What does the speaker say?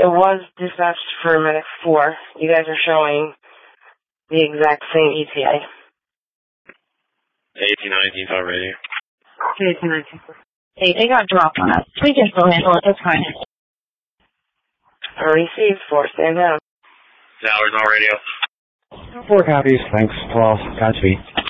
It was dispatched for Medic 4. You guys are showing the exact same ETA. 1819 on radio. 1819. Hey, they got dropped on us. We can still handle it. That's fine. Received. 4, stand down. Towers on radio. 4 copies. Thanks. 12. Godspeed.